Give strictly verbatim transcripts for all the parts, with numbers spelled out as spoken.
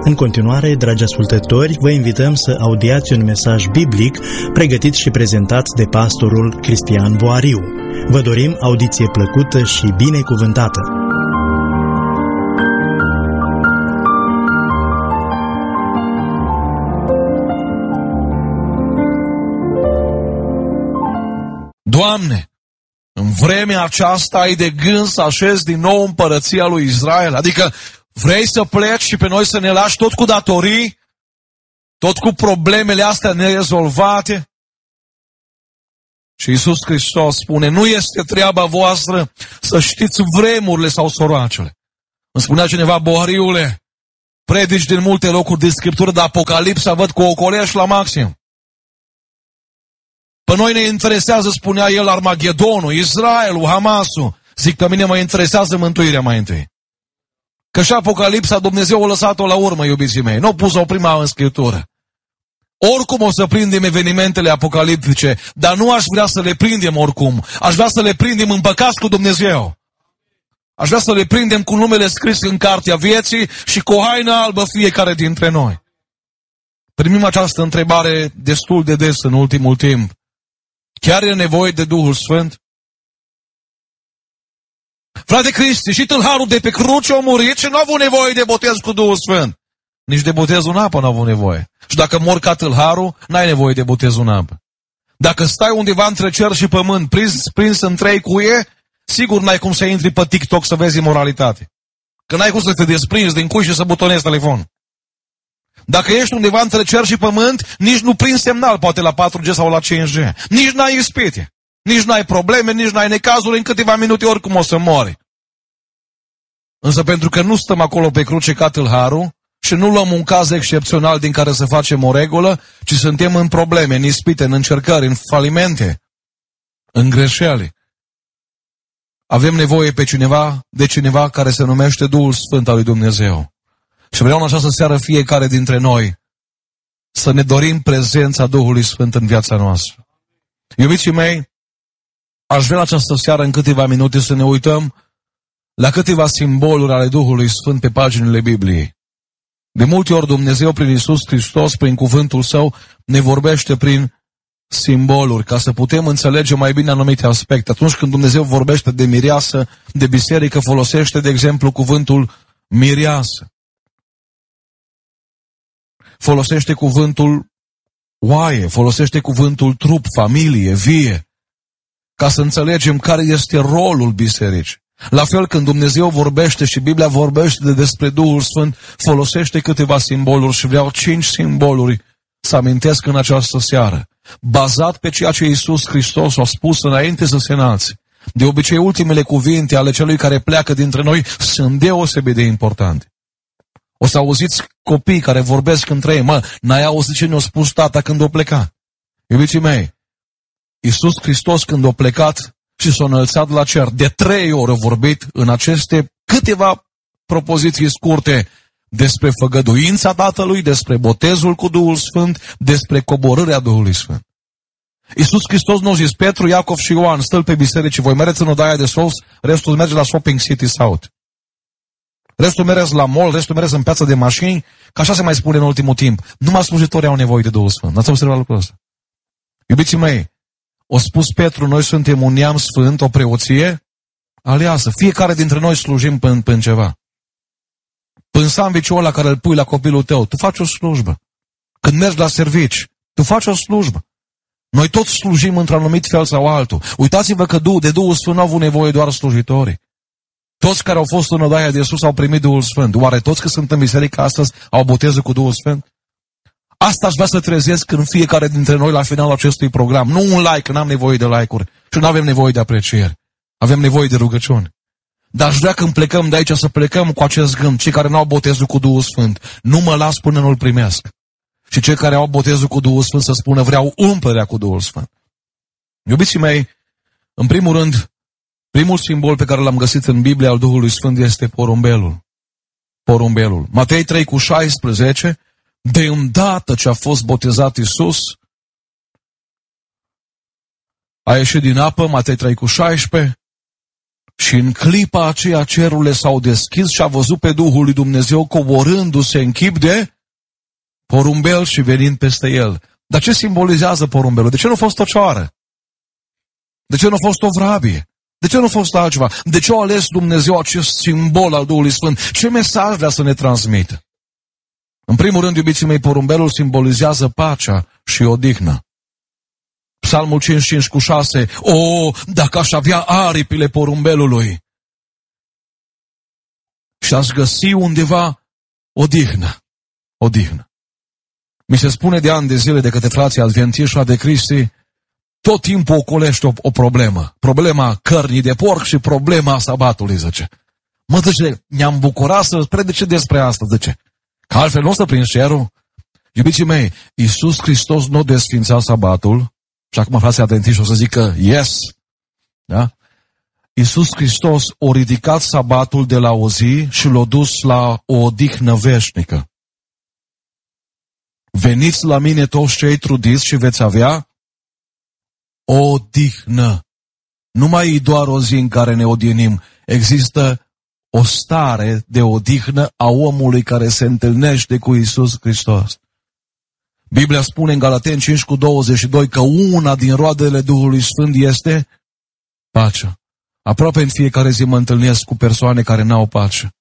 În continuare, dragi ascultători, vă invităm să audiați un mesaj biblic pregătit și prezentat de pastorul Cristian Boariu. Vă dorim audiție plăcută și binecuvântată! Doamne, în vremea aceasta ai de gând să așezi din nou împărăția lui Israel? Adică vrei să pleci și pe noi să ne lași tot cu datorii? Tot cu problemele astea nerezolvate? Și Iisus Hristos spune, nu este treaba voastră să știți vremurile sau soroacele. Îmi spunea cineva, Boariule, predici din multe locuri de Scriptură, dar Apocalipsa văd cu ocolești la maxim. Pe noi ne interesează, spunea el, Armagedonul, Israelul, Hamasul. Zic, pe mine mă interesează mântuirea mai întâi. Că și Apocalipsa Dumnezeu a lăsat-o la urmă, iubiții mei. Nu a pus-o prima în Scriptură. Oricum o să prindem evenimentele apocaliptice, dar nu aș vrea să le prindem oricum. Aș vrea să le prindem împăcați cu Dumnezeu. Aș vrea să le prindem cu numele scris în cartea vieții și cu o haină albă fiecare dintre noi. Primim această întrebare destul de des în ultimul timp. Chiar e nevoie de Duhul Sfânt? Frate Cristi, și tâlharul de pe cruce a murit și nu a avut nevoie de botez cu Duhul Sfânt. Nici de botezul în apă nu a avut nevoie. Și dacă mor ca tâlharul, n-ai nevoie de botezul în apă. Dacă stai undeva între cer și pământ, prins, prins în trei cuie, sigur n-ai cum să intri pe TikTok să vezi imoralitate. Că n-ai cum să te desprinzi din cui și să butonezi telefonul. Dacă ești undeva între cer și pământ, nici nu prinzi semnal, poate la patru G sau la cinci G. Nici n-ai ispite. Nici n-ai probleme, nici n-ai necazuri, în câteva minute oricum o să mori. Însă pentru că nu stăm acolo pe cruce ca tâlharul și nu luăm un caz excepțional din care să facem o regulă, ci suntem în probleme, în ispite, în încercări, în falimente, în greșeli. Avem nevoie pe cineva, de cineva care se numește Duhul Sfânt al lui Dumnezeu. Și vreau în această seară fiecare dintre noi să ne dorim prezența Duhului Sfânt în viața noastră. Iubiții mei, aș vrea această seară în câteva minute să ne uităm la câteva simboluri ale Duhului Sfânt pe paginile Bibliei. De multe ori Dumnezeu prin Iisus Hristos, prin cuvântul Său, ne vorbește prin simboluri, ca să putem înțelege mai bine anumite aspecte. Atunci când Dumnezeu vorbește de mireasă, de biserică, folosește, de exemplu, cuvântul mireasă. Folosește cuvântul oaie, folosește cuvântul trup, familie, vie, ca să înțelegem care este rolul bisericii. La fel, când Dumnezeu vorbește și Biblia vorbește de despre Duhul Sfânt, folosește câteva simboluri și vreau cinci simboluri să amintesc în această seară, bazat pe ceea ce Iisus Hristos a spus înainte să se înalțe. De obicei, ultimele cuvinte ale celui care pleacă dintre noi sunt deosebit de importante. O să auziți copii care vorbesc între ei, mă, n-ai auzit ce ne-a spus tata când o pleca? Iubiții mei, Iisus Hristos când a plecat și s-a înălțat la cer, de trei ori a vorbit în aceste câteva propoziții scurte despre făgăduința Tatălui, despre botezul cu Duhul Sfânt, despre coborârea Duhului Sfânt. Iisus Hristos nu a zis, Petru, Iacov și Ioan, stăl pe biserici, voi mergeți în odaia de sos, restul merge la Shopping City South. Restul mergeți la mall, restul mergeți în piața de mașini, că așa se mai spune în ultimul timp. Numai slujitorii au nevoie de Duhul Sfânt. N-ați observat lucrul ăsta? Iubiții mei, o spus Petru, noi suntem un neam sfânt, o preoție aleasă. Fiecare dintre noi slujim până, până ceva. Până sandwich-ul ăla care îl pui la copilul tău, tu faci o slujbă. Când mergi la servici, tu faci o slujbă. Noi toți slujim într-un anumit fel sau altul. Uitați-vă că de Duhul Sfânt nu au avut nevoie doar slujitorii. Toți care au fost în odaia de sus au primit Duhul Sfânt. Oare toți că sunt în biserică astăzi au botezul cu Duhul Sfânt? Asta aș vrea să trezesc în fiecare dintre noi la finalul acestui program. Nu un like, că n-am nevoie de like-uri și nu avem nevoie de aprecieri. Avem nevoie de rugăciuni. Dar aș vrea când plecăm de aici să plecăm cu acest gând. Cei care nu au botezul cu Duhul Sfânt, nu mă las până nu-l primesc. Și cei care au botezul cu Duhul Sfânt să spună, vreau umplerea cu Duhul Sfânt. Iubiții mei, în primul rând, primul simbol pe care l-am găsit în Biblia al Duhului Sfânt este porumbelul. Porumbelul. Matei trei cu șaisprezece, de îndată ce a fost botezat Iisus, a ieșit din apă, Matei trei cu șaisprezece, Și în clipa aceea cerurile s-au deschis și a văzut pe Duhul lui Dumnezeu coborându-se în chip de porumbel și venind peste el. Dar ce simbolizează porumbelul? De ce nu a fost o cioară? De ce nu a fost o vrabie? De ce nu a fost altceva? De ce a ales Dumnezeu acest simbol al Duhului Sfânt? Ce mesaj vrea să ne transmită? În primul rând, iubiții mei, porumbelul simbolizează pacea și odihna. Psalmul cincizeci și cinci cu șase. O, dacă aș avea aripile porumbelului și aș găsi undeva odihnă. Odihnă. Mi se spune de ani de zile de către frații adventiști de Cristi, tot timpul ocolește o, o problemă. Problema cărnii de porc și problema sabatului, zice. Mă, zice, ne-am bucurat să predice despre asta, zice. Că altfel nu o să prins cerul. Iubiții mei, Iisus Hristos nu desfința sabatul. Și acum frații adventiști o să zică, yes. Da? Iisus Hristos a ridicat sabatul de la o zi și l-a dus la o odihnă veșnică. Veniți la mine toți cei trudiți și veți avea o odihnă. Nu mai e doar o zi în care ne odihnim. Există o stare de odihnă a omului care se întâlnește cu Iisus Hristos. Biblia spune în Galateni cinci cu douăzeci și doi că una din roadele Duhului Sfânt este pacea. Aproape în fiecare zi mă întâlnesc cu persoane care n-au pace.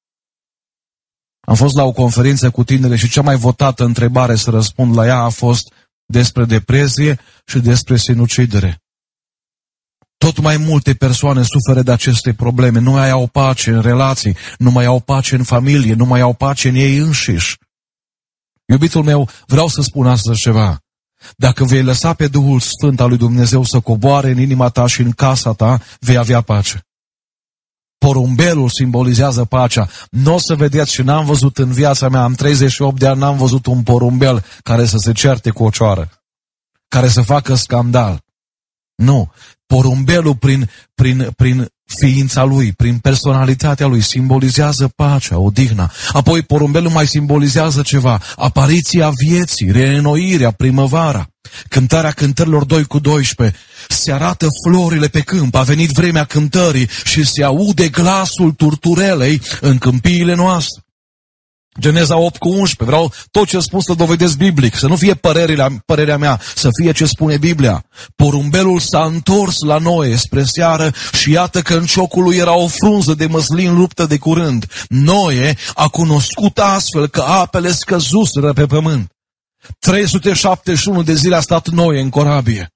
Am fost la o conferință cu tineri și cea mai votată întrebare să răspund la ea a fost despre depresie și despre sinucidere. Tot mai multe persoane suferă de aceste probleme, nu mai au pace în relații, nu mai au pace în familie, nu mai au pace în ei înșiși. Iubitul meu, vreau să spun astăzi ceva. Dacă vei lăsa pe Duhul Sfânt al lui Dumnezeu să coboare în inima ta și în casa ta, vei avea pace. Porumbelul simbolizează pacea. Nu o să vedeți și n-am văzut în viața mea, am treizeci și opt de ani, n-am văzut un porumbel care să se certe cu o cioară, care să facă scandal. Nu. Porumbelul prin, prin, prin ființa lui, prin personalitatea lui, simbolizează pacea, odihna. Apoi porumbelul mai simbolizează ceva, apariția vieții, reînnoirea, primăvara. Cântarea cântărilor doi cu doisprezece. Se arată florile pe câmp, a venit vremea cântării și se aude glasul turturelei în câmpiile noastre. Geneza opt cu unsprezece. Vreau tot ce spun să dovedesc biblic, să nu fie părerea, părerea mea, să fie ce spune Biblia. Porumbelul s-a întors la Noe spre seară și iată că în ciocul lui era o frunză de măslin ruptă de curând. Noe a cunoscut astfel că apele scăzuseră pe pământ. trei sute șaptezeci și unu de zile a stat Noe în corabie.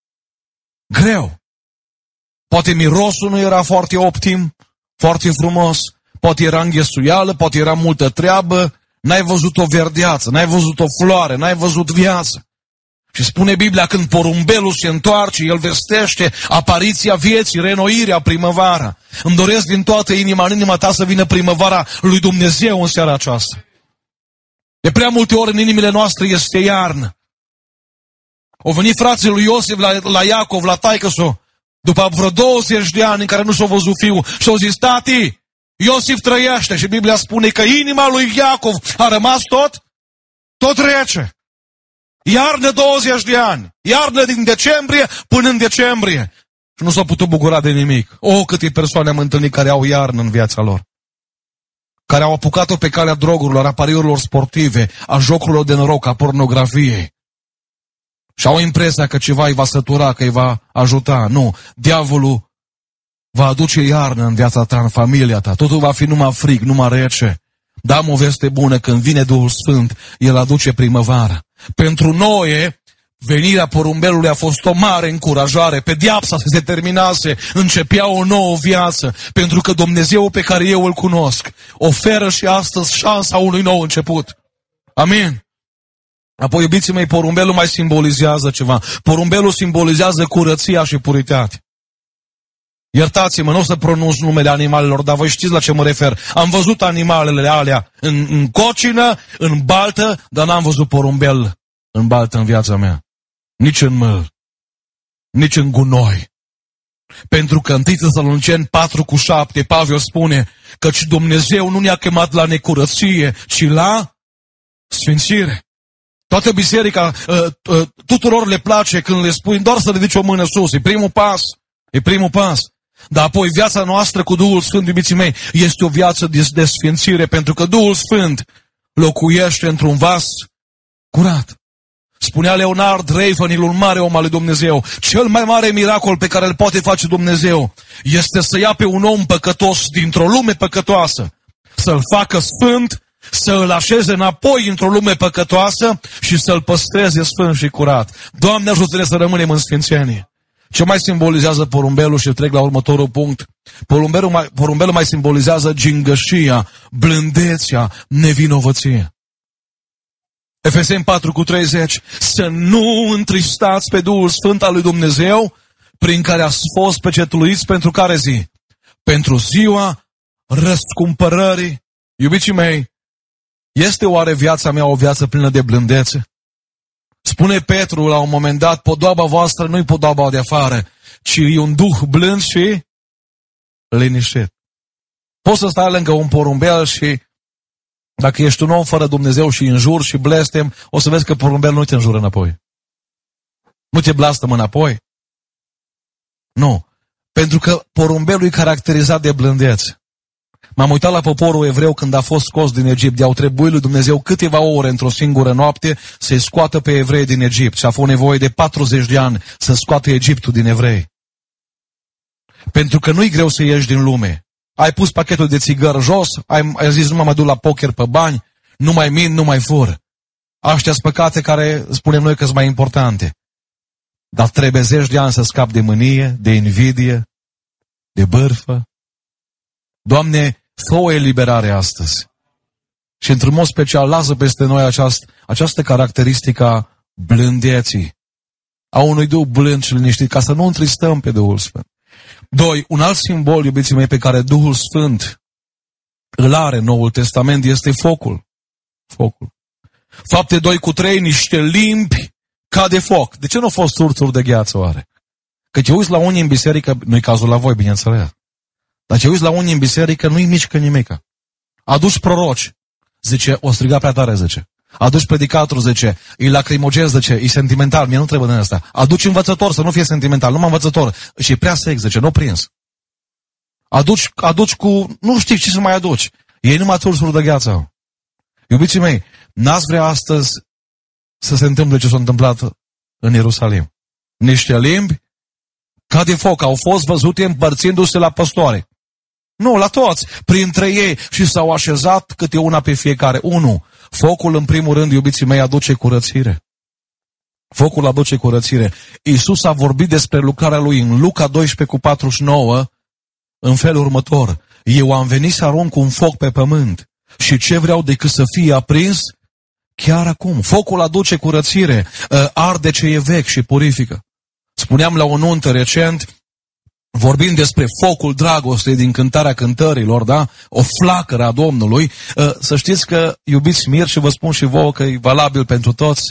Greu. Poate mirosul nu era foarte optim, foarte frumos. Poate era înghesuială, poate era multă treabă, n-ai văzut o verdeață, n-ai văzut o floare, n-ai văzut viață. Și spune Biblia, când porumbelul se întoarce, el vestește apariția vieții, reînnoirea, primăvara. Îmi doresc din toată inima, în inima ta să vină primăvara lui Dumnezeu în seara aceasta. De prea multe ori în inimile noastre este iarnă. Au venit frații lui Iosif la, la Iacov, la taică-s-o, după vreo douăzeci de ani în care nu și-au văzut fiul și au zis, tati, Iosif trăiește și Biblia spune că inima lui Iacov a rămas tot, tot rece. Iarnă douăzeci de ani, iarnă din decembrie până în decembrie. Și nu s-au putut bucura de nimic. O, câte persoane am întâlnit care au iarnă în viața lor. Care au apucat-o pe calea drogurilor, a pariurilor sportive, a jocurilor de noroc, a pornografiei. Și au impresia că ceva îi va sătura, că îi va ajuta. Nu, diavolul va aduce iarnă în viața ta, în familia ta. Totul va fi numai frig, numai rece. Dar am o veste bună, când vine Duhul Sfânt, El aduce primăvara. Pentru Noe, venirea porumbelului a fost o mare încurajare. Pedeapsa se terminase, începea o nouă viață. Pentru că Dumnezeu pe care eu îl cunosc oferă și astăzi șansa unui nou început. Amin. Apoi, iubiții mei, porumbelul mai simbolizează ceva. Porumbelul simbolizează curăția și puritatea. Iertați-mă, nu o să pronunț numele animalelor, dar voi știți la ce mă refer. Am văzut animalele alea în, în cocină, în baltă, dar n-am văzut porumbel în baltă în viața mea. Nici în măl, nici în gunoi. Pentru că în întâi Tesaloniceni patru cu șapte, Pavel spune căci Dumnezeu nu ne-a chemat la necurăție, ci la sfințire. Toată biserica, uh, uh, tuturor le place când le spui doar să ridici o mână sus. E primul pas. E primul pas. Dar apoi viața noastră cu Duhul Sfânt, iubiții mei, este o viață de, de sfințire, pentru că Duhul Sfânt locuiește într-un vas curat. Spunea Leonard Ravenhill, un mare om al lui Dumnezeu, cel mai mare miracol pe care îl poate face Dumnezeu este să ia pe un om păcătos dintr-o lume păcătoasă, să-l facă sfânt, să îl așeze înapoi într-o lume păcătoasă și să-l păstreze sfânt și curat. Doamne, ajută-ne să rămânem în sfințenie. Ce mai simbolizează porumbelul? Și trec la următorul punct. Porumbelul mai, porumbelul mai simbolizează gingășia, blândețea, nevinovăție. Efeseni patru cu treizeci. Să nu întristați pe Duhul Sfânt al lui Dumnezeu, prin care ați fost pecetluiți pentru care zi? Pentru ziua răscumpărării. Iubiții mei, este oare viața mea o viață plină de blândețe? Spune Petru la un moment dat, podoaba voastră nu-i podoaba de afară, ci e un duh blând și liniștit. Poți să stai lângă un porumbel și dacă ești un om fără Dumnezeu și înjuri și blestem, o să vezi că porumbelul nu te înjură înapoi. Nu te blastăm înapoi. Nu. Pentru că porumbelul e caracterizat de blândețe. M-am uitat la poporul evreu când a fost scos din Egipt. I-au trebuit lui Dumnezeu câteva ore într-o singură noapte să-i scoată pe evrei din Egipt. Și a fost nevoie de patruzeci de ani să scoată Egiptul din evrei. Pentru că nu-i greu să ieși din lume. Ai pus pachetul de țigări jos, ai, ai zis nu mă duc la poker pe bani, nu mai mint, nu mai fur. Aștia-s păcate care spunem noi că sunt mai importante. Dar trebuie zeci de ani să scapi de mânie, de invidie, de bârfă. Doamne, fă o eliberare astăzi. Și într-un mod special lasă peste noi această, această caracteristică a blândeții. A unui Duh blând și liniștit, ca să nu întristăm pe Duhul Sfânt. Doi, un alt simbol, iubiții mei, pe care Duhul Sfânt îl are în Noul Testament este focul. Focul. Fapte doi cu trei, niște limbi ca de foc. De ce nu au fost surțuri de gheață oare? Că te uiți la unii în biserică, nu-i cazul la voi, bineînțeles. Dar te uiți la unii în biserică, nu-i mișcă nimica. Aduci proroci, zice, o striga prea tare, zice. Aduci predicator, zice, e lacrimogez, zice, e sentimental, mie nu trebuie din asta. Aduci învățător, să nu fie sentimental, numai învățător. Și e prea sex, zice, nu prins. Aduci, aduci cu, nu știi ce să mai aduci. Ei numai țursuri de gheață. Iubiții mei, n-ați vrea astăzi să se întâmple ce s-a întâmplat în Ierusalim. Niște limbi ca de foc au fost văzute împărțindu-se la păstoare. Nu, la toți, printre ei, și s-au așezat câte una pe fiecare. Unu, focul în primul rând, iubiții mei, aduce curățire. Focul aduce curățire. Iisus a vorbit despre lucrarea lui în Luca doisprezece cu patruzeci și nouă în felul următor. Eu am venit să arunc un foc pe pământ și ce vreau decât să fie aprins chiar acum. Focul aduce curățire, arde ce e vechi și purifică. Spuneam la o nuntă recent, vorbind despre focul dragostei din Cântarea Cântărilor, da? O flacără a Domnului. Să știți că, iubiți mir, și vă spun și vouă că e valabil pentru toți,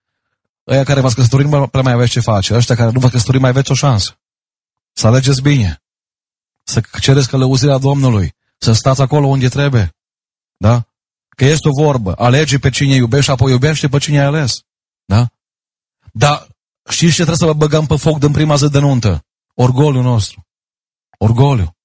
ăia care v-ați căsătorit nu prea mai aveți ce face, ăștia care nu v-ați căsătorit mai aveți o șansă. Să alegeți bine, să cereți călăuzirea Domnului, să stați acolo unde trebuie, da? Că este o vorbă, alege pe cine iubești, apoi iubește pe cine ai ales, da? Dar știți ce trebuie să vă băgăm pe foc din prima zi de nuntă? Orgoliul nostru. Orgoliu.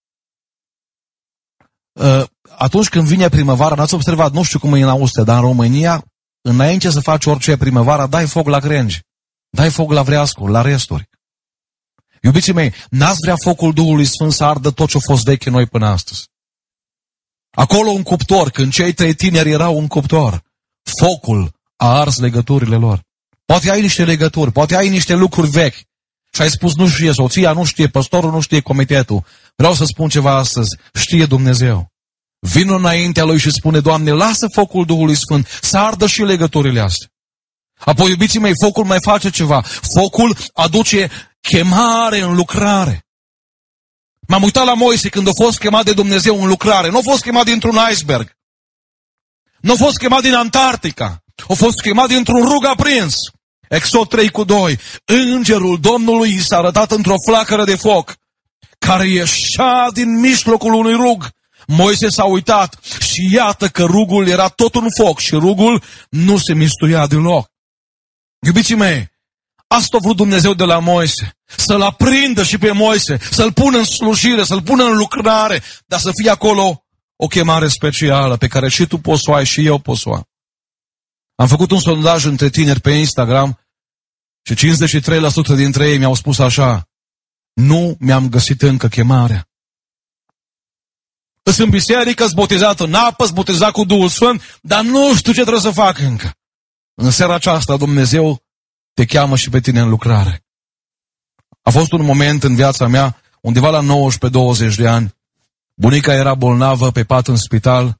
Atunci când vine primăvara, n-ați observat, nu știu cum e în Austria, dar în România, înainte să faci orice primăvară, dai foc la crengi. Dai foc la vreascuri, la resturi. Iubiții mei, n-ați vrea focul Duhului Sfânt să ardă tot ce-a fost veche noi până astăzi. Acolo un cuptor, când cei trei tineri erau un cuptor, focul a ars legăturile lor. Poate ai niște legături, poate ai niște lucruri vechi și ai spus nu știe soția, nu știe păstorul, nu știe comitetul. Vreau să spun ceva astăzi, știe Dumnezeu. Vino înaintea Lui și spune, Doamne, lasă focul Duhului Sfânt să ardă și legăturile astea. Apoi, iubiții mei, focul mai face ceva. Focul aduce chemare în lucrare. M-am uitat la Moise când a fost chemat de Dumnezeu în lucrare. Nu a fost chemat dintr-un iceberg. Nu a fost chemat din Antarctica. A fost chemat dintr-un rug aprins. Exod trei cu doi. Îngerul Domnului i s-a arătat într-o flacără de foc, care ieșea din mijlocul unui rug. Moise s-a uitat și iată că rugul era tot un foc și rugul nu se mistuia deloc. Iubiții mei, Asta a vrut Dumnezeu de la Moise. Să-l aprindă și pe Moise, să-l pună în slujire, să-l pună în lucrare, dar să fie acolo o chemare specială pe care și tu poți să o ai și eu pot să o am. Am făcut un sondaj între tineri pe Instagram și cincizeci și trei la sută dintre ei mi-au spus așa: nu mi-am găsit încă chemarea. Îs în biserică, îs botezat în apă, îs botezat cu Duhul Sfânt, dar nu știu ce trebuie să fac încă. În seara aceasta Dumnezeu te cheamă și pe tine în lucrare. A fost un moment în viața mea, undeva la nouăsprezece douăzeci de ani, bunica era bolnavă pe pat în spital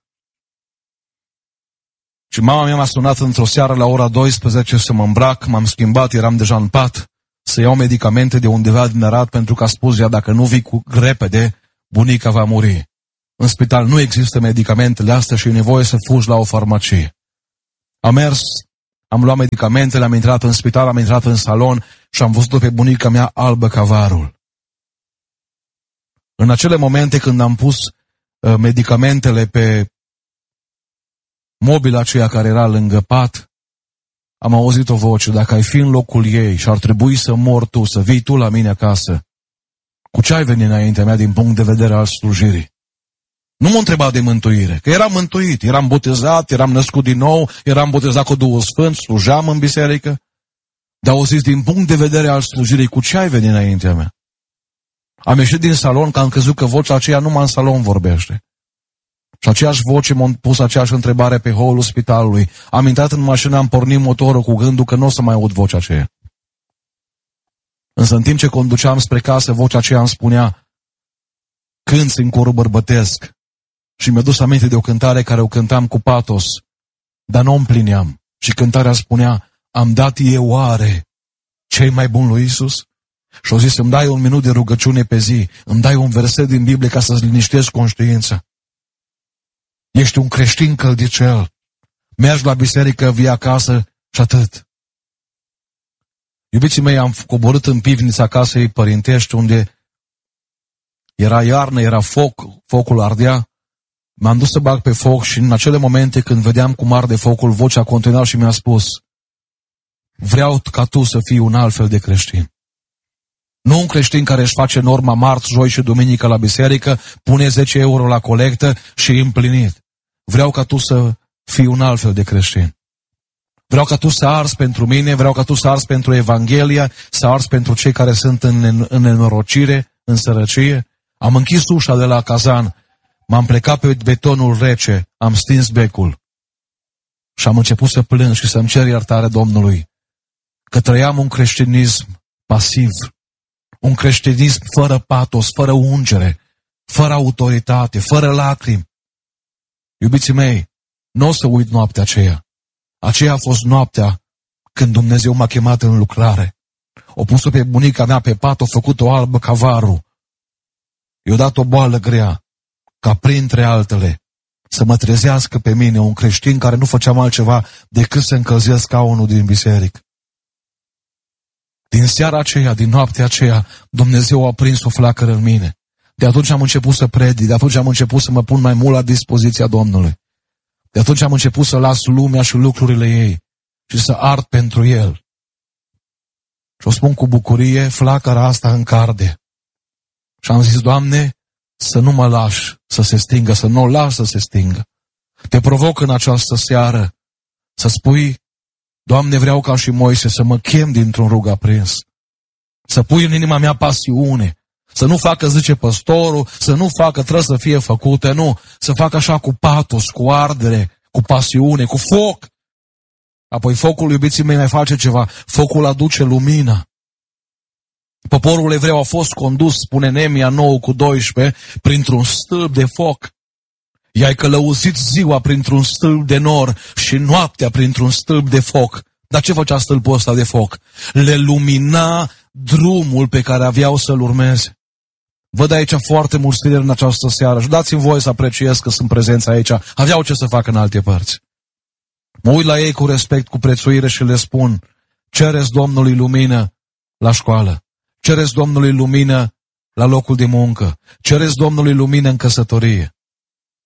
și mama mea m-a sunat într-o seară la ora douăsprezece să mă îmbrac, m-am schimbat, eram deja în pat, să iau medicamente de undeva din Arad, pentru că a spus ea, dacă nu vii cu repede, bunica va muri. În spital nu există medicamentele astea și e nevoie să fugi la o farmacie. Am mers, am luat medicamentele, am intrat în spital, am intrat în salon și am văzut-o pe bunica mea albă ca varul. În acele momente când am pus uh, medicamentele pe mobila aceea care era lângă pat, am auzit o voce: dacă ai fi în locul ei și ar trebui să mor tu, să vii tu la mine acasă, cu ce ai venit înaintea mea din punct de vedere al slujirii? Nu m-a întrebat de mântuire, că eram mântuit, eram botezat, eram născut din nou, eram botezat cu Duhul Sfânt, slujeam în biserică, dar au zis, din punct de vedere al slujirii, cu ce ai venit înaintea mea? Am ieșit din salon, că am crezut că vocea aceea numai în salon vorbește. Și aceeași voce m-a pus aceeași întrebare pe holul spitalului. Am intrat în mașină, am pornit motorul cu gândul că nu o să mai aud vocea aceea. Însă în timp ce conduceam spre casă, vocea aceea îmi spunea: cânți în corul bărbătesc. Și mi-a dus aminte de o cântare care o cântam cu patos, dar nu o împlineam. Și cântarea spunea: am dat eu oare ce mai bun lui Iisus? Și-o zis: îmi dai un minut de rugăciune pe zi, îmi dai un verset din Biblie ca să-ți liniștezi conștiința. Ești un creștin căldicel, mergi la biserică, vii acasă și atât. Iubiții mei, am coborât în pivnița casei părintești, unde era iarnă, era foc, focul ardea. M-am dus să bag pe foc și în acele momente când vedeam cum arde focul, vocea continua și mi-a spus: vreau ca tu să fii un alt fel de creștin. Nu un creștin care își face norma marți, joi și duminică la biserică, pune zece euro la colectă și e împlinit. Vreau ca tu să fii un alt fel de creștin. Vreau ca tu să arzi pentru mine, vreau ca tu să arzi pentru Evanghelia, să arzi pentru cei care sunt în, în nenorocire, în sărăcie. Am închis ușa de la cazan, m-am plecat pe betonul rece, am stins becul și am început să plâng și să-mi cer iertare Domnului că trăiam un creștinism pasiv, un creștinism fără patos, fără ungere, fără autoritate, fără lacrimi. Iubiții mei, nu o să uit noaptea aceea. Aceea a fost noaptea când Dumnezeu m-a chemat în lucrare. O pus-o pe bunica mea pe pat, o făcut-o albă ca varul. I-o dat o boală grea, ca printre altele să mă trezească pe mine, un creștin care nu făceam altceva decât să încălzesc scaunul din biserică. Din seara aceea, din noaptea aceea, Dumnezeu a prins o flacără în mine. De atunci am început să predic, de atunci am început să mă pun mai mult la dispoziția Domnului. De atunci am început să las lumea și lucrurile ei și să ard pentru El. Și o spun cu bucurie, flacăra asta încă arde. Și am zis, Doamne, să nu mă lași să se stingă, să nu o las să se stingă. Te provoc în această seară să spui, Doamne, vreau ca și Moise să mă chem dintr-un rug aprins, să pui în inima mea pasiune, să nu facă, zice păstorul, să nu facă, trebuie să fie făcute, nu, să facă așa cu patos, cu ardere, cu pasiune, cu foc. Apoi focul, iubiții mei, mai face ceva, focul aduce lumina. Poporul evreu a fost condus, spune Neemia nouă cu doisprezece, printr-un stâlp de foc. I-ai călăuzit ziua printr-un stâlp de nor și noaptea printr-un stâlp de foc. Dar ce făcea stâlpul ăsta de foc? Le lumina drumul pe care aveau să-l urmeze. Văd aici foarte mulți tineri în această seară și dați-mi voie să apreciez că sunt prezenți aici. Aveau ce să facă în alte părți. Mă uit la ei cu respect, cu prețuire și le spun, cereți Domnului lumină la școală, cereți Domnului lumină la locul de muncă, cereți Domnului lumină în căsătorie.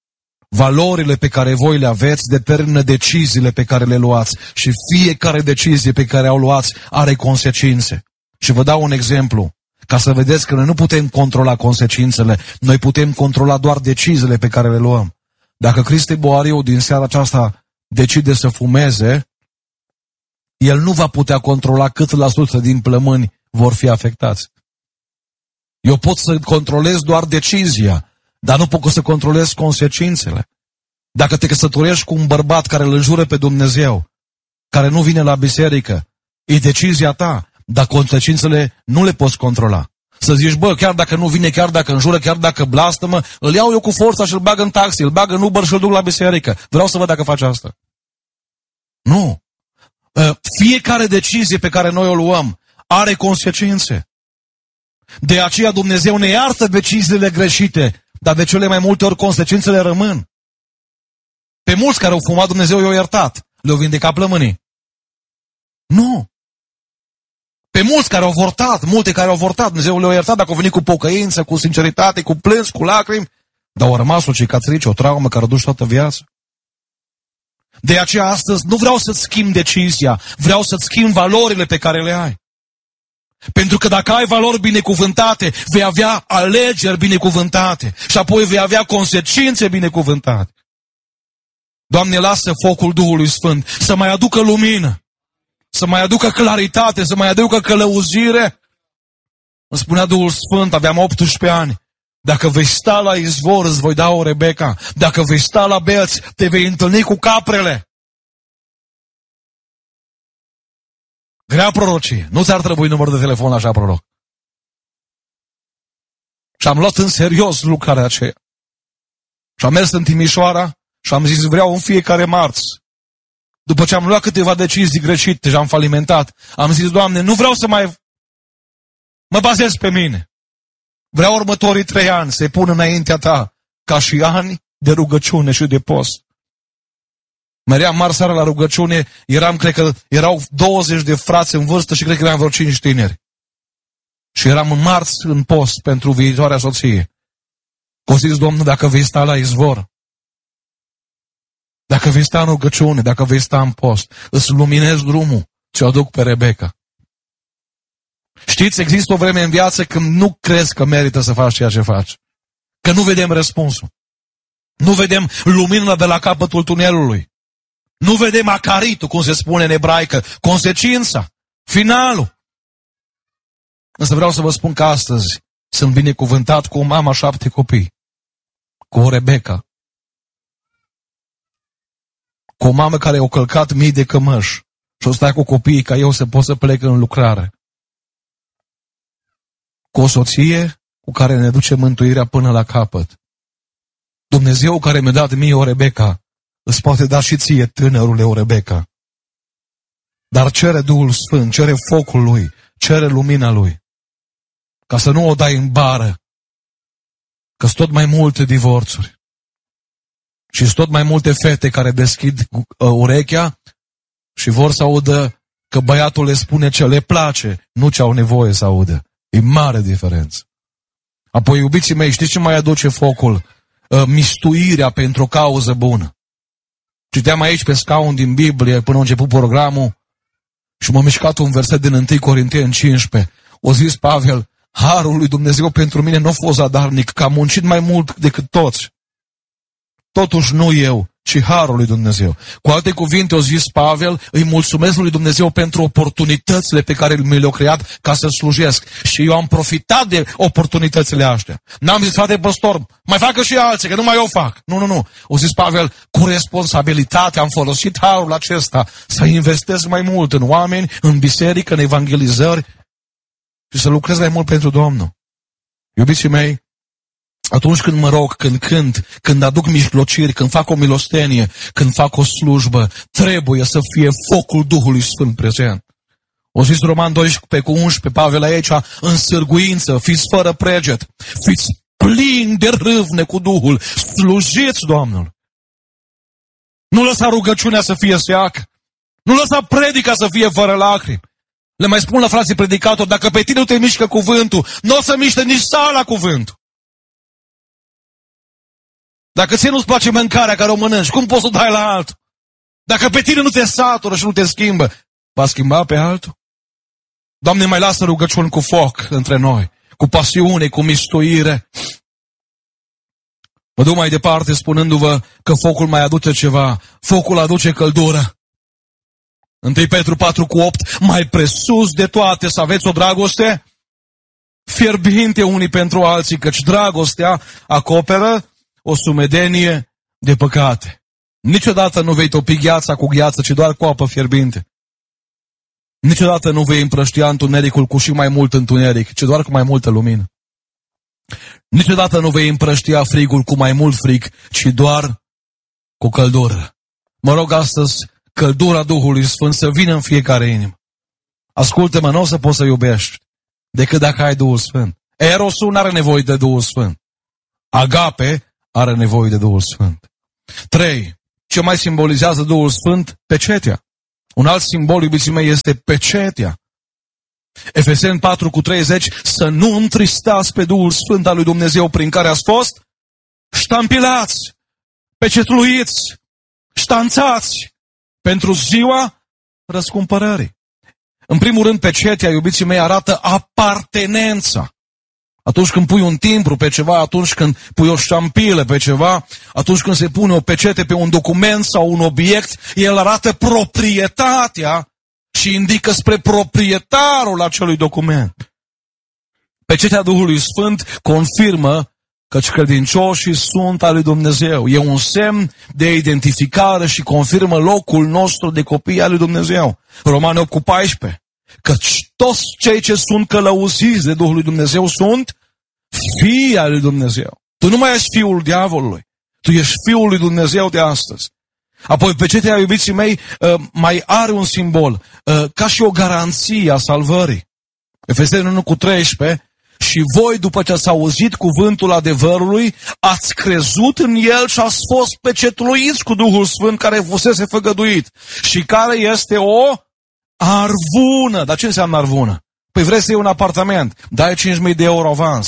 Valorile pe care voi le aveți determină deciziile pe care le luați și fiecare decizie pe care o luați are consecințe. Și vă dau un exemplu, ca să vedeți că noi nu putem controla consecințele, noi putem controla doar deciziile pe care le luăm. Dacă Cristi Boariu din seara aceasta decide să fumeze, el nu va putea controla cât la sută din plămâni vor fi afectați. Eu pot să controlez doar decizia, dar nu pot să controlez consecințele. Dacă te căsătorești cu un bărbat care îl înjură pe Dumnezeu, care nu vine la biserică, e decizia ta, dar consecințele nu le poți controla. Să zici, bă, chiar dacă nu vine, chiar dacă înjură, chiar dacă blastămă, îl iau eu cu forța și îl bag în taxi, îl bag în Uber și îl duc la biserică. Vreau să văd dacă face asta. Nu. Fiecare decizie pe care noi o luăm are consecințe. De aceea Dumnezeu ne iartă deciziile greșite, dar de cele mai multe ori consecințele rămân. Pe mulți care au fumat, Dumnezeu i-a iertat. Le-au vindecat plămânii. Nu. Pe mulți care au avortat, multe care au avortat, Dumnezeu le-a iertat dacă au venit cu pocăință, cu sinceritate, cu plâns, cu lacrimi, dar au rămas o cicatrice, o traumă care o duci toată viața. De aceea astăzi nu vreau să-ți schimb decizia, vreau să-ți schimb valorile pe care le ai. Pentru că dacă ai valori binecuvântate, vei avea alegeri binecuvântate și apoi vei avea consecințe binecuvântate. Doamne, lasă focul Duhului Sfânt să mai aducă lumină, să mai aducă claritate, să mai aducă călăuzire. Îmi spunea Duhul Sfânt, aveam optsprezece ani, dacă vei sta la izvor, îți voi da o Rebecca. Dacă vei sta la beț, te vei întâlni cu caprele. Grea prorocie. Nu ți-ar trebui număr de telefon așa, proroc. Și am luat în serios lucrarea aceea. Și am mers în Timișoara și am zis, vreau în fiecare marți. După ce am luat câteva decizii greșite și am falimentat, am zis, Doamne, nu vreau să mai mă bazez pe mine. Vreau următorii trei ani să-i pun înaintea ta ca și ani de rugăciune și de post. Meream marți seara la rugăciune, eram, cred că erau douăzeci de frați în vârstă și cred că eram vreo cinci tineri. Și eram în marți în post pentru viitoarea soție. Că zis, Domnul, dacă vei sta la izvor, dacă vei sta în rugăciune, dacă vei sta în post, îți luminezi drumul și o aduc pe Rebecca. Știți, există o vreme în viață când nu crezi că merită să faci ceea ce faci. Că nu vedem răspunsul. Nu vedem lumina de la capătul tunelului. Nu vedem acaritul, cum se spune în ebraică, consecința, finalul. Însă vreau să vă spun că astăzi sunt binecuvântat cu o mamă șapte copii, cu o Rebecca, cu o mamă care a călcat mii de cămăși și o stai cu copiii ca eu să pot să plec în lucrare. Cu o soție cu care ne duce mântuirea până la capăt. Dumnezeu care mi-a dat mie o Rebecca, îți poate da și ție, tânărule, o Rebecca. Dar cere Duhul Sfânt, cere focul Lui, cere lumina Lui. Ca să nu o dai în bară. Că sunt tot mai multe divorțuri. Și sunt tot mai multe fete care deschid uh, urechea și vor să audă că băiatul le spune ce le place, nu ce au nevoie să audă. E mare diferență. Apoi, iubiții mei, știți ce mai aduce focul? Uh, mistuirea pentru o cauză bună. Citeam aici pe scaun din Biblie până a început programul și m-a mișcat un verset din întâi Corinteni cincisprezece. O zis Pavel, harul lui Dumnezeu pentru mine nu a fost zadarnic, că am muncit mai mult decât toți. Totuși nu eu, ci harul lui Dumnezeu. Cu alte cuvinte, o zis Pavel, îi mulțumesc lui Dumnezeu pentru oportunitățile pe care mi le-a creat ca să slujesc. Și eu am profitat de oportunitățile astea. N-am zis, frate păstor, mai facă și alții, că nu mai eu fac. Nu, nu, nu. O zis Pavel, cu responsabilitate am folosit harul acesta să investesc mai mult în oameni, în biserică, în evangelizări și să lucrez mai mult pentru Domnul. Iubiții mei, atunci când mă rog, când cânt, când aduc mijlociri, când fac o milostenie, când fac o slujbă, trebuie să fie focul Duhului Sfânt prezent. O zis Roman doisprezece cu unsprezece, Pavel aici, în sârguință, fiți fără preget, fiți plini de râvne cu Duhul, slujiți Domnul. Nu lăsa rugăciunea să fie seacă, nu lăsa predica să fie fără lacrimi. Le mai spun la frații predicatori, dacă pe tine nu te mișcă cuvântul, nu o să miște nici sala cuvântul. Dacă ție nu-ți place mâncarea care o mănânci, cum poți să o dai la altul? Dacă pe tine nu te satură și nu te schimbă, va schimba pe altul? Doamne, mai lasă rugăciuni cu foc între noi, cu pasiune, cu mistuire. Mă duc mai departe spunându-vă că focul mai aduce ceva. Focul aduce căldură. întâi Petru patru cu opt, mai presus de toate să aveți o dragoste fierbinte unii pentru alții, căci dragostea acoperă o sumedenie de păcate. Niciodată nu vei topi gheața cu gheață, ci doar cu apă fierbinte. Niciodată nu vei împrăștia întunericul cu și mai mult întuneric, ci doar cu mai multă lumină. Niciodată nu vei împrăștia frigul cu mai mult frig, ci doar cu căldură. Mă rog astăzi, căldura Duhului Sfânt să vină în fiecare inimă. Ascultă-mă, nu o să poți să iubești decât dacă ai Duhul Sfânt. Erosul nu are nevoie de Duhul Sfânt. Agape are nevoie de Duhul Sfânt. Trei. Ce mai simbolizează Duhul Sfânt? Pecetea. Un alt simbol, iubiții mei, este pecetea. Efeseni patru cu treizeci, să nu întristați pe Duhul Sfânt al lui Dumnezeu prin care ați fost ștampilați, pecetluiți, ștanțați pentru ziua răscumpărării. În primul rând, pecetea, iubiții mei, arată apartenența. Atunci când pui un timbru pe ceva, atunci când pui o ștampilă pe ceva, atunci când se pune o pecete pe un document sau un obiect, el arată proprietatea și indică spre proprietarul acelui document. Pecetea Duhului Sfânt confirmă căci credincioșii sunt al lui Dumnezeu. E un semn de identificare și confirmă locul nostru de copii al lui Dumnezeu. Romani opt cu paisprezece. Căci toți cei ce sunt călăuziți de Duhul lui Dumnezeu sunt fii al lui Dumnezeu. Tu nu mai ești fiul diavolului. Tu ești fiul lui Dumnezeu de astăzi. Apoi pecetea, iubiții mei, mai are un simbol, ca și o garanție a salvării. Efeseni unu cu treisprezece. Și voi, după ce ați auzit cuvântul adevărului, ați crezut în el și ați fost pecetluiți cu Duhul Sfânt care fusese făgăduit și care este o arvună. Dar ce înseamnă arvună? Păi vrei să iei un apartament, dai cinci mii de euro avans.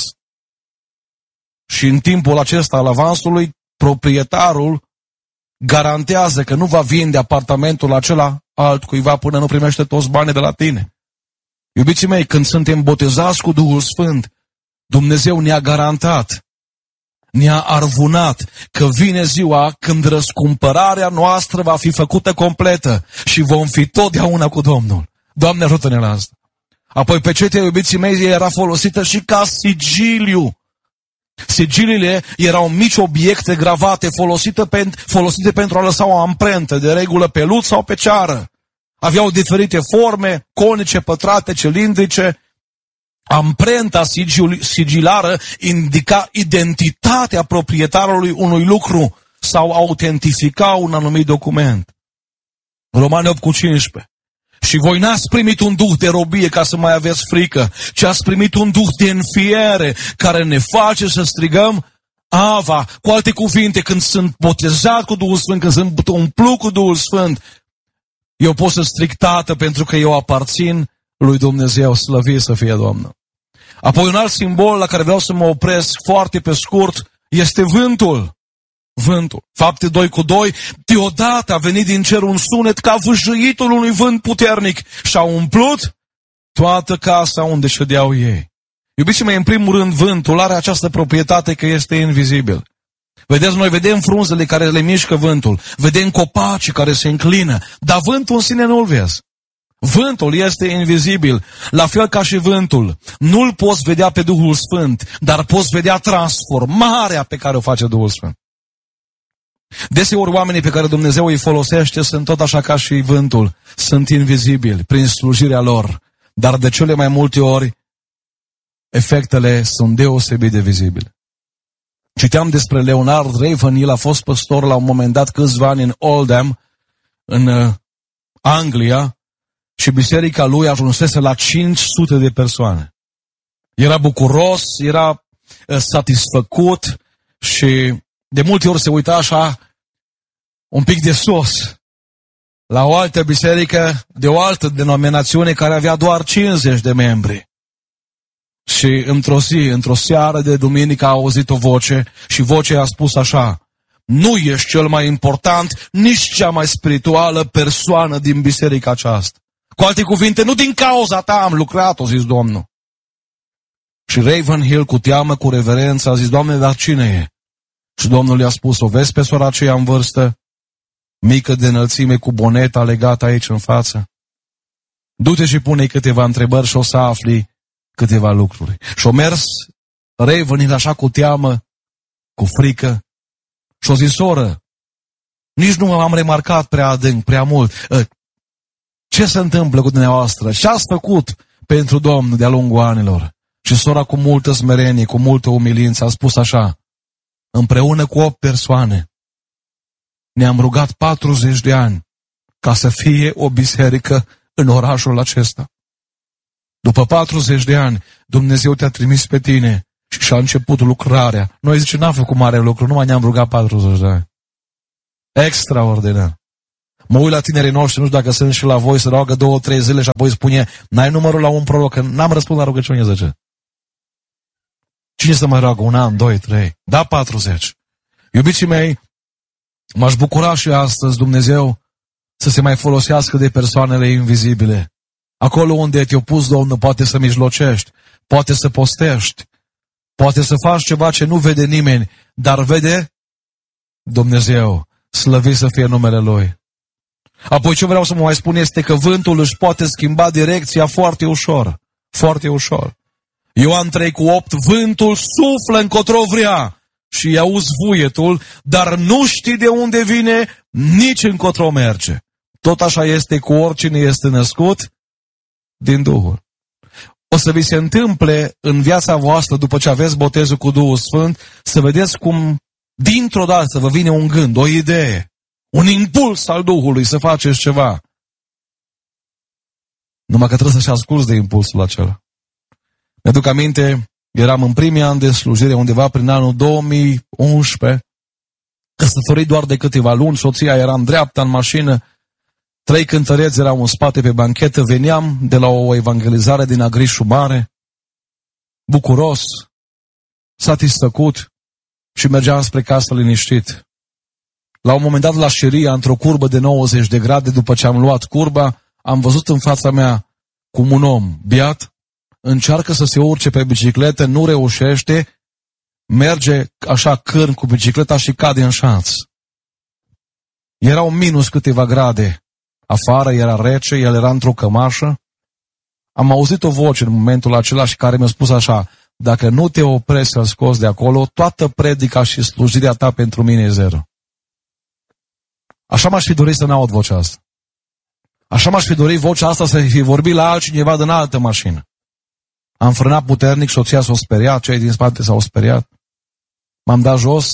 Și în timpul acesta al avansului, proprietarul garantează că nu va vinde apartamentul acela altcuiva până nu primește toți banii de la tine. Iubiții mei, când suntem botezați cu Duhul Sfânt, Dumnezeu ne-a garantat, ne-a arvunat că vine ziua când răscumpărarea noastră va fi făcută completă și vom fi totdeauna cu Domnul. Doamne, ajută-ne la asta. Apoi pecetea, iubiții mei, era folosită și ca sigiliu. Sigiliile erau mici obiecte gravate folosite, pen, folosite pentru a lăsa o amprentă, de regulă pe lut sau pe ceară. Aveau diferite forme, conice, pătrate, cilindrice. Amprenta sigilară indica identitatea proprietarului unui lucru sau autentifica un anumit document. Romani opt cu cincisprezece. Și voi n-ați primit un duh de robie ca să mai aveți frică, ci ați primit un duh de înfiere care ne face să strigăm Ava. Cu alte cuvinte, când sunt botezat cu Duhul Sfânt, când sunt umplut cu Duhul Sfânt, eu pot să strig Tată pentru că eu aparțin lui Dumnezeu, slăvit să fie Domnul. Apoi un alt simbol la care vreau să mă opresc foarte pe scurt este vântul. Vântul. Fapte doi cu doi, deodată a venit din cer un sunet ca vâjâitul unui vânt puternic și a umplut toată casa unde ședeau ei. Iubiții mei, în primul rând, vântul are această proprietate că este invizibil. Vedeți, noi vedem frunzele care le mișcă vântul, vedem copacii care se înclină, dar vântul în sine nu-l vezi. Vântul este invizibil, la fel ca și vântul. Nu-l poți vedea pe Duhul Sfânt, dar poți vedea transformarea pe care o face Duhul Sfânt. Deseori oamenii pe care Dumnezeu îi folosește sunt tot așa ca și vântul, sunt invizibili prin slujirea lor, dar de cele mai multe ori efectele sunt deosebit de vizibile. Citeam despre Leonard Raven, el a fost păstor la un moment dat câțiva ani în Oldham, în uh, Anglia, și biserica lui ajunsese la cinci sute de persoane. Era bucuros, era uh, satisfăcut și de multe ori se uita așa un pic de sus la o altă biserică de o altă denominațiune care avea doar cincizeci de membri. Și într-o zi, într-o seară de duminică a auzit o voce și vocea a spus așa: nu ești cel mai important, nici cea mai spirituală persoană din biserica aceasta. Cu alte cuvinte, nu din cauza ta am lucrat, a zis Domnul. Și Ravenhill, cu teamă, cu reverență, a zis, Doamne, dar cine e? Și Domnul i-a spus, o vezi pe sora aceea în vârstă, mică de înălțime, cu boneta legată aici în față? Du-te și pune-i câteva întrebări și o să afli câteva lucruri. Și-o mers Ravenhill așa cu teamă, cu frică, și-o zis, soră, nici nu m-am remarcat prea adânc, prea mult. Ce se întâmplă cu dumneavoastră? Ce ați făcut pentru Domnul de-a lungul anilor? Și sora cu multă smerenie, cu multă umilință a spus așa, împreună cu opt persoane ne-am rugat patruzeci de ani ca să fie o biserică în orașul acesta. După patruzeci de ani, Dumnezeu te-a trimis pe tine și și-a început lucrarea. Noi zice, n-am făcut mare lucru, numai ne-am rugat patruzeci de ani. Extraordinar. Mă uit la tinerii noștri, nu știu dacă sunt și la voi, să roagă două, trei zile și apoi spune, n-ai numărul la un proroc, că n-am răspuns la rugăciune, zice. Cine să mai roagă? Un an, doi, trei? Da, patruzeci. Iubiții mei, m-aș bucura și astăzi Dumnezeu să se mai folosească de persoanele invizibile. Acolo unde te-a pus Domnul, poate să mijlocești, poate să postești, poate să faci ceva ce nu vede nimeni, dar vede Dumnezeu, slăvit să fie numele Lui. Apoi ce vreau să mă mai spun este că vântul își poate schimba direcția foarte ușor, foarte ușor. Ioan trei cu opt, vântul suflă încotro vrea și i-auzi vuietul, dar nu știi de unde vine, nici încotro merge. Tot așa este cu oricine este născut din Duhul. O să vi se întâmple în viața voastră, după ce aveți botezul cu Duhul Sfânt, să vedeți cum dintr-o dată vă vine un gând, o idee, un impuls al Duhului să faceți ceva. Numai că trebuie să-și asculți de impulsul acela. Mi-aduc aminte, eram în primii ani de slujire, undeva prin anul două mii unsprezece, căsătorit doar de câteva luni, soția era în dreapta în mașină, trei cântăreți erau în spate pe banchetă, veneam de la o evangelizare din Agrișul Mare, bucuros, satisfăcut și mergeam spre casă liniștit. La un moment dat, la Șiria, într-o curbă de nouăzeci de grade, după ce am luat curba, am văzut în fața mea cum un om beat încearcă să se urce pe bicicletă, nu reușește, merge așa cârn cu bicicleta și cade în șanț. Erau minus câteva grade afară, era rece, el era într-o cămașă. Am auzit o voce în momentul acela și care mi-a spus așa, dacă nu te oprești să-l scoți de acolo, toată predica și slujirea ta pentru mine e zero. Așa m-aș fi dorit să n-aud vocea asta. Așa m-aș fi dorit vocea asta să fi vorbit la altcineva din altă mașină. Am frânat puternic, soția s-a speriat, cei din spate s-au speriat. M-am dat jos.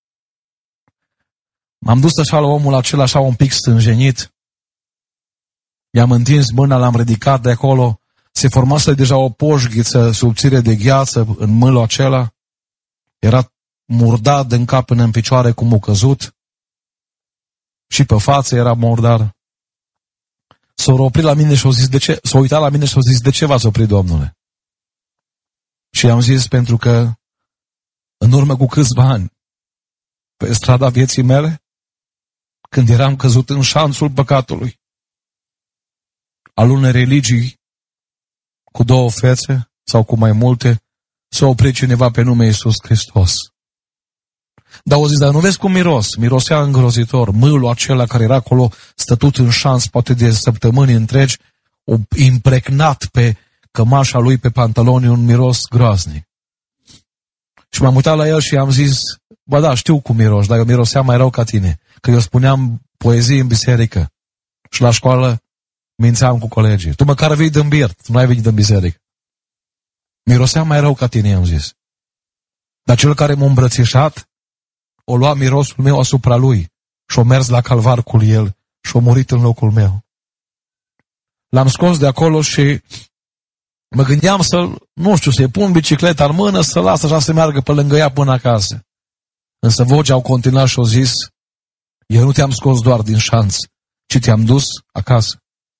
M-am dus așa la omul acela, așa un pic stânjenit. I-am întins mâna, l-am ridicat de acolo. Se formase deja o poșghiță subțire de gheață în mâlul acela. Era murdat din cap până în picioare cum a căzut. Și pe față era murdar. S-a oprit la mine și a zis, de ce? S-a uitat la mine și a zis, de ce v-ați oprit, Domnule? Și i-am zis, pentru că în urmă cu câțiva ani, pe strada vieții mele, când eram căzut în șanțul păcatului, al unei religii cu două fețe sau cu mai multe, s-a oprit cineva pe nume Iisus Hristos. Dar au zis, dar nu vezi cum miros? Mirosea îngrozitor. Mâlul acela care era acolo, stătut în șanț, poate de săptămâni întregi, o impregnat pe cămașa lui, pe pantaloni, un miros groaznic. Și m-am uitat la el și i-am zis, bă da, știu cum miroși, dar eu miroseam mai rău ca tine. Că eu spuneam poezii în biserică. Și la școală mințeam cu colegii. Tu măcar vii din birt, tu n-ai venit din biserică. Miroseam mai rău ca tine, i-am zis. Dar cel care m-a îmbrățișat, o lua mirosul meu asupra lui și o mers la calvar cu el și o murit în locul meu. L-am scos de acolo și mă gândeam să, nu știu, să-i pun bicicleta în mână, să las așa să meargă pe lângă ea până acasă. Însă vocea au continuat și au zis, eu nu te-am scos doar din șanț, ci te-am dus acasă.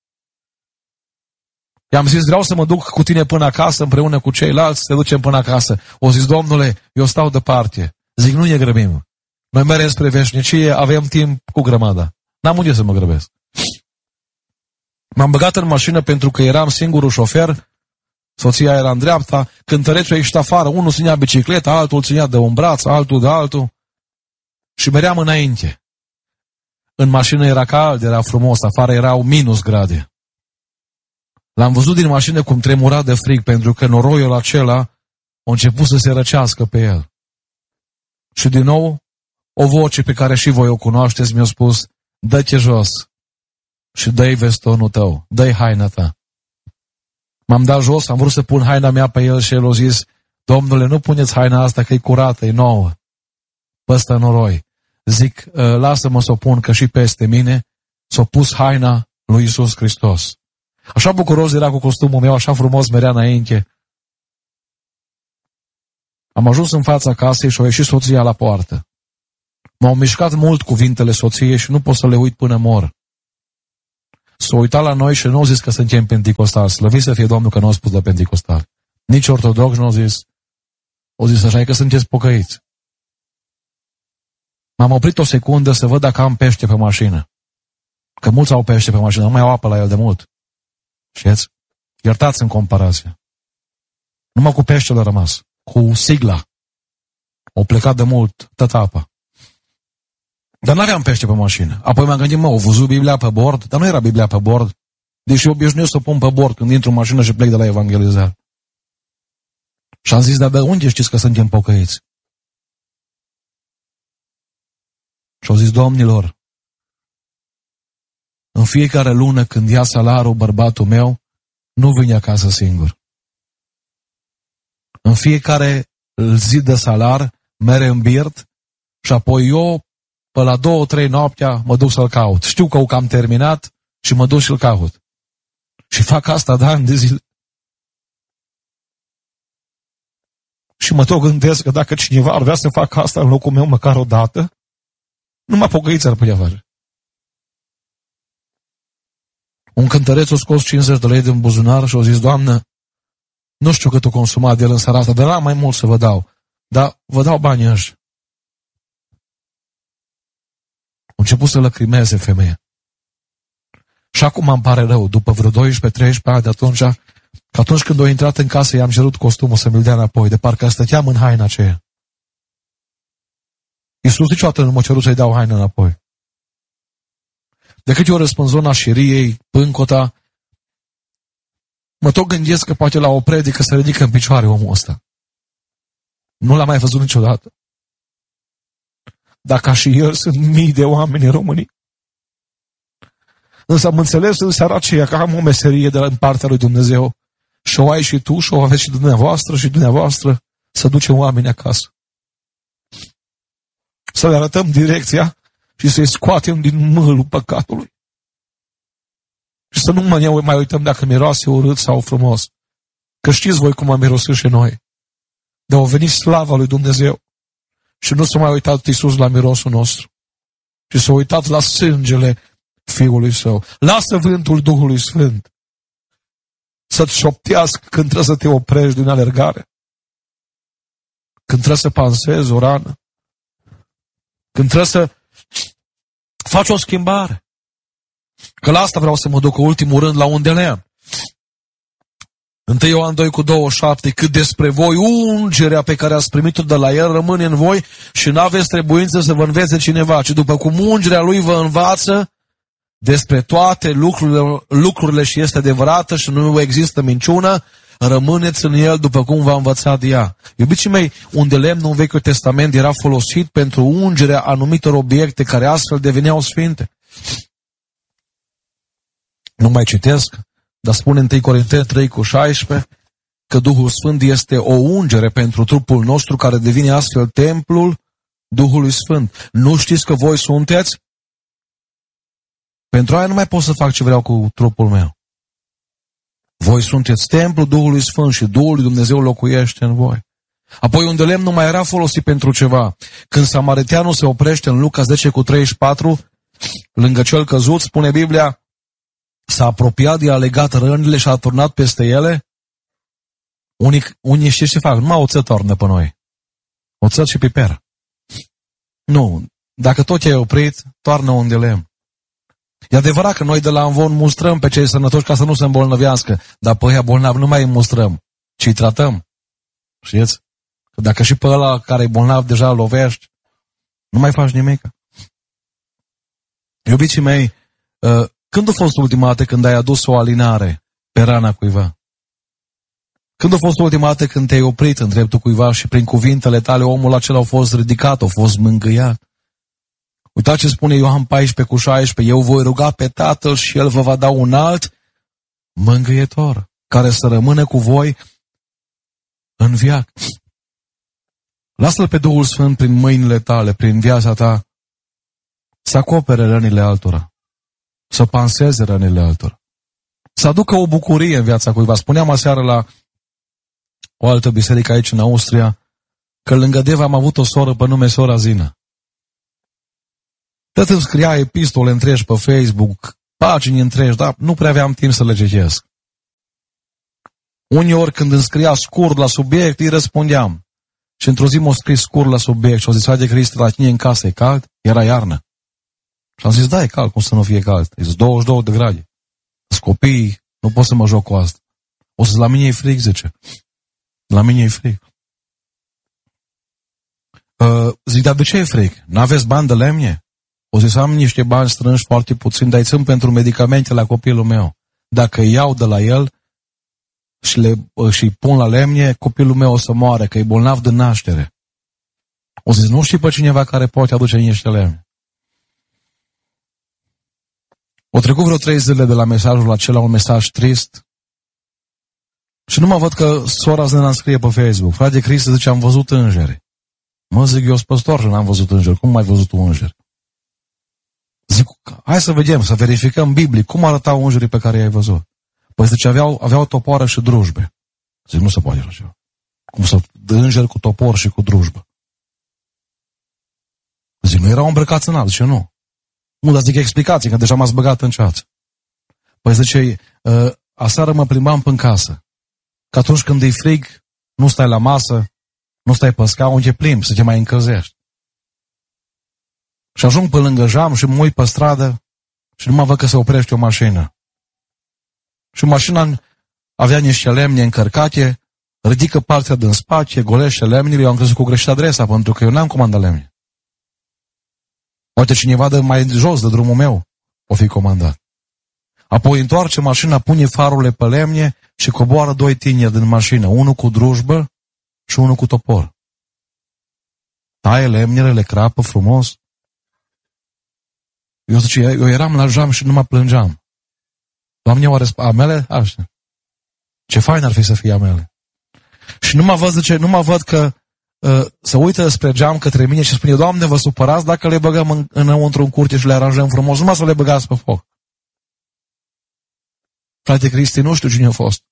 I-am zis, vreau să mă duc cu tine până acasă, împreună cu ceilalți, să te ducem până acasă. O zis, Domnule, eu stau departe. Zic, nu ne grăbim. Noi mergem spre veșnicie, avem timp cu grămada. N-am unde să mă grăbesc. M-am băgat în mașină pentru că eram singurul șofer, soția era în dreapta, cântărețul a ieșit afară, unul ținea bicicleta, altul ținea de un braț, altul de altul și meream înainte. În mașină era cald, era frumos, afară erau minus grade. L-am văzut din mașină cum tremura de frig, pentru că noroiul acela a început să se răcească pe el. Și din nou, o voce pe care și voi o cunoașteți mi-a spus, dă-te jos și dă-i vestonul tău, dă-i haina ta. M-am dat jos, am vrut să pun haina mea pe el și el a zis, Domnule, nu puneți haina asta că e curată, e nouă. Păsta noroi. Zic, lasă-mă să o pun că și peste mine s-a pus haina lui Iisus Hristos. Așa bucuros era cu costumul meu, așa frumos merea înainte. Am ajuns în fața casei și a ieșit soția la poartă. M-au mișcat mult cuvintele soției și nu pot să le uit până mor. S-a uitat la noi și nu au zis că suntem penticostali. Slăvit să fie Domnul că nu au spus la penticostali. Nici ortodox nu au zis. Au zis așa, e că sunteți pocăiți. M-am oprit o secundă să văd dacă am pește pe mașină. Că mulți au pește pe mașină, nu mai au apă la el de mult. Știți? Iertați în comparație. Numai cu peștele a rămas. Cu sigla. Au plecat de mult tot apa. Dar n-aveam pește pe mașină. Apoi m-am gândit, mă, au văzut Biblia pe bord? Dar nu era Biblia pe bord. Deși obișnuiesc să o pun pe bord când intru în mașină și plec de la evangelizare. Și am zis, dar de unde știți că suntem pocăiți? Și au zis, domnilor, în fiecare lună când ia salarul bărbatul meu, nu vine acasă singur. În fiecare zi de salar, mere în birt și apoi eu, pe la două, trei noaptea, mă duc să-l caut. Știu că o cam terminat și mă duc și-l caut. Și fac asta de ani de zile. Și mă tot gândesc că dacă cineva ar vrea să facă asta în locul meu măcar o dată, numai pocăiți ar putea face. Un cântăreț a scos cincizeci de lei din buzunar și a zis, Doamnă, nu știu cât o consumat de el în seara asta, dar n-am mai mult să vă dau. Dar vă dau banii ăștia. A început să lăcrimeze femeia. Și acum îmi pare rău, după vreo doisprezece treisprezece ani de atunci, că atunci când a intrat în casă, i-am cerut costumul să mi-l dea înapoi, de parcă stăteam în haina aceea. Iisus niciodată nu m-a cerut să-i dau haina înapoi. De câte ori răspund zona șiriei, pâncota, mă tot gândesc că poate la o predică se ridică în picioare omul ăsta. Nu l-am mai văzut niciodată. Dar ca și el sunt mii de oameni în România. Însă am înțeles în seara aceea că am o meserie de la în partea lui Dumnezeu și o ai și tu și o aveți și dumneavoastră și dumneavoastră să ducem oameni acasă. Să le arătăm direcția și să-i scoatem din mâlul păcatului. Și să nu mai uităm dacă miroase urât sau frumos. Că știți voi cum am mirosit și noi. De a venit slava lui Dumnezeu. Și nu s-a mai uitat Iisus la mirosul nostru. Și s-a uitat la sângele Fiului Său. Lasă vântul Duhului Sfânt să-ți șoptească când trebuie să te oprești din alergare. Când trebuie să pansezi o rană. Când trebuie să faci o schimbare. Că la asta vreau să mă duc ultimul rând la unde le-am. întâi Ioan doi cu douăzeci și șapte, cât despre voi, ungerea pe care ați primit-o de la El rămâne în voi și n-aveți trebuință să vă învețe cineva, ci după cum ungerea Lui vă învață despre toate lucrurile, lucrurile și este adevărată și nu există minciună, rămâneți în El după cum v-a învățat ea. Iubiții mei, unde lemnul în Vechiul Testament era folosit pentru ungerea anumitor obiecte care astfel deveneau sfinte. Nu mai citesc, dar spune întâi Corinteni trei cu șaisprezece că Duhul Sfânt este o ungere pentru trupul nostru care devine astfel templul Duhului Sfânt. Nu știți că voi sunteți? Pentru aia nu mai pot să fac ce vreau cu trupul meu. Voi sunteți templul Duhului Sfânt și Duhul lui Dumnezeu locuiește în voi. Apoi unde lemn nu mai era folosit pentru ceva. Când samariteanul se oprește în Luca zece cu treizeci și patru, lângă cel căzut, spune Biblia, s-a apropiat, i-a legat rănile și a turnat peste ele. Unii, unii știți ce fac? Numai oțet tornă pe noi. Oțet și piper. Nu. Dacă tot te-ai oprit, toarnă un de lemn. E adevărat că noi de la Amvon mustrăm pe cei sănătoși ca să nu se îmbolnăvească, dar pe ăia bolnavi nu mai îi mustrăm, ci îi tratăm. Știți? Că dacă și pe ăla care e bolnav deja îl lovești, nu mai faci nimic. Iubiții mei, când a fost ultima dată când ai adus o alinare pe rana cuiva? Când a fost ultima dată când te-ai oprit în dreptul cuiva și prin cuvintele tale omul acela a fost ridicat, a fost mângâiat? Uitați ce spune Ioan paisprezece cu șaisprezece, eu voi ruga pe Tatăl și El vă va da un alt mângâietor, care să rămână cu voi în viață. Lasă-L pe Duhul Sfânt prin mâinile tale, prin viața ta, să acopere rănile altora, să panseze rănile altora, să aducă o bucurie în viața cuiva. Spuneam aseară la o altă biserică aici în Austria, că lângă Deva am avut o soră pe nume sora Zina. Tot îmi scria epistole întregi pe Facebook, pagini întregi, dar nu prea aveam timp să le citesc. Uneori când îmi scria scurt la subiect, îi răspundeam. Și într-o zi m-a scris scurt la subiect și a zis, Frate Cristi, la tine în casă e cald? Era iarnă. Și am zis, da, e cald, cum să nu fie cald? E zis, douăzeci și două de grade. Sunt copii, nu pot să mă joc cu asta. O să la mine e frig, zice. La mine e frig. Uh, zic, dar de ce e frig? N-aveți bani de lemne? O zis, am niște bani strânși foarte puțin, dar îi țin pentru medicamente la copilul meu. Dacă îi iau de la el și le și pun la lemne, copilul meu o să moare, că e bolnav de naștere. O zis, nu știi pe cineva care poate aduce niște lemne. O trecut vreo trei zile de la mesajul acela, un mesaj trist. Și nu mă văd că sora Zena îmi scrie pe Facebook. Frate Cristi, zice, am văzut îngeri. Mă zic, eu sunt păstor și n-am văzut îngeri. Cum mai văzut un înger? Zic, hai să vedem, să verificăm biblic. Cum arătau îngerii pe care i-ai văzut? Păi zice, aveau, aveau topoară și drujbe. Zic, nu se poate așa ceva. Cum să dă îngeri cu topor și cu drujbă? Zic, nu erau îmbrăcați în alt? Zice, nu. Nu, dar zic, explicații, că deja m-ați băgat în ceață. Păi zice, aseară mă plimbam până casă. Că atunci când e frig, nu stai la masă, nu stai pe scaun, te plimbi, să te mai încălzești. Și ajung pe lângă geam și mă uit pe stradă și nu mă văd că se oprește o mașină. Și mașina avea niște lemne încărcate, ridică partea din spate, golește lemnele, eu am crezut că o greșit adresa, pentru că eu n-am comandat lemne. Poate cineva de mai jos de drumul meu o fi comandat. Apoi întoarce mașina, pune farurile pe lemne și coboară doi tineri din mașină, unul cu drujbă și unul cu topor. Taie lemnele, le crapă frumos. Eu zice, eu eram la geam și nu mă plângeam. Doamne, oare a mele? Așa. Ce fain ar fi să fie a mele. Și nu mă văd, zice, nu mă văd că uh, să uită spre geam către mine și spune, Doamne, vă supărați dacă le băgăm în, înăuntru în curte și le aranjăm frumos, numai să le băgați pe foc. Frate Cristi, nu știu cine a fost.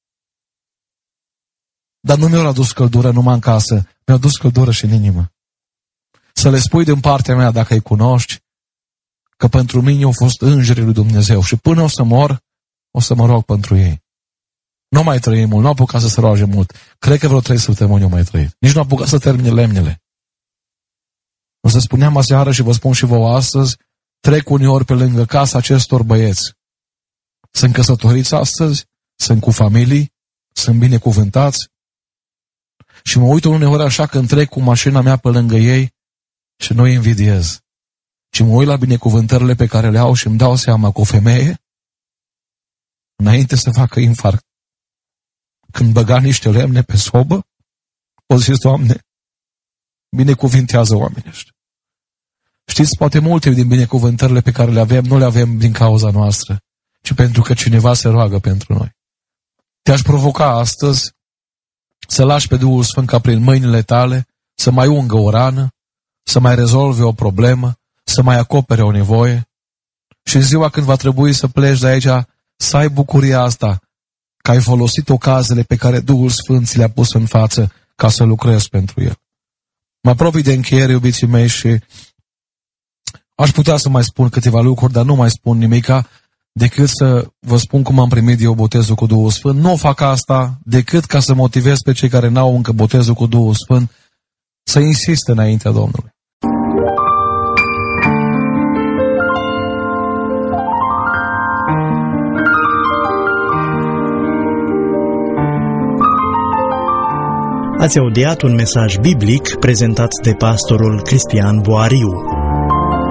Dar nu mi-a adus căldură numai în casă, mi-a adus căldură și în inimă. Să le spui din partea mea, dacă îi cunoști, că pentru mine au fost îngerii lui Dumnezeu și până o să mor, o să mă rog pentru ei. Nu mai trăim mult, nu au apucat să se roage mult. Cred că vreo trei săptămâni au mai trăit. Nici nu au apucat să termine lemnele. O să spuneam aseară și vă spun și vouă astăzi, trec uneori pe lângă casa acestor băieți. Sunt căsătoriți astăzi, sunt cu familii, sunt binecuvântați și mă uit uneori așa când trec cu mașina mea pe lângă ei și nu îi invidiez. Și mă uit la binecuvântările pe care le au și îmi dau seama că o femeie, înainte să facă infarct, când băga niște lemne pe sobă, o zis, Doamne, binecuvintează oamenii ăștia. Știți, poate multe din binecuvântările pe care le avem, nu le avem din cauza noastră, ci pentru că cineva se roagă pentru noi. Te-aș provoca astăzi să lași pe Duhul Sfânt ca prin mâinile tale să mai ungă o rană, să mai rezolve o problemă, să mai acopere o nevoie și în ziua când va trebui să pleci de aici, să ai bucuria asta, că ai folosit ocaziile pe care Duhul Sfânt ți le-a pus în față ca să lucrezi pentru El. Mă apropii de încheiere, iubiții mei, și aș putea să mai spun câteva lucruri, dar nu mai spun nimica, decât să vă spun cum am primit eu botezul cu Duhul Sfânt. Nu fac asta decât ca să motivez pe cei care n-au încă botezul cu Duhul Sfânt să insiste înaintea Domnului. Ați audiat un mesaj biblic prezentat de pastorul Cristian Boariu.